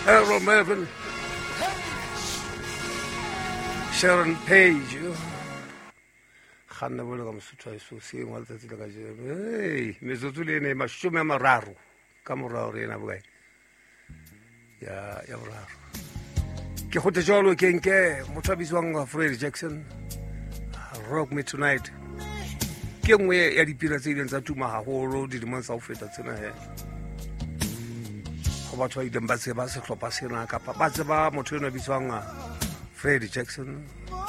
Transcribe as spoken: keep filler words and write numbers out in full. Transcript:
Errol Melvin, Sharon Page. Khanna bola ka mosotho a so se ngwa letsatsi la ka jeno. Hey, metsotso le ene mashome a mararo ka morao re ena bokae ya ya boraro ke go tjalo ke nke motho a bitswang Freddie Jackson, Rock Me Tonight. Ke nngwe ya dipina tse ileng tsa tuma haholo dilemong tsa ho feta tsena he go batho ba ileng ba tseba sehlopha sena kapa ba tseba motho eno a bitswang Freddie Jackson.